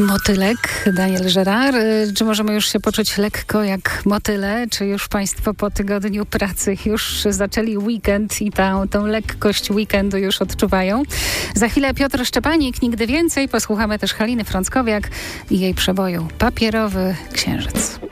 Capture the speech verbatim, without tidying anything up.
Motylek, Daniel Gérard. Czy możemy już się poczuć lekko jak motyle? Czy już Państwo po tygodniu pracy już zaczęli weekend i tą, tą lekkość weekendu już odczuwają? Za chwilę Piotr Szczepanik, nigdy więcej. Posłuchamy też Haliny Frąckowiak i jej przeboju Papierowy Księżyc.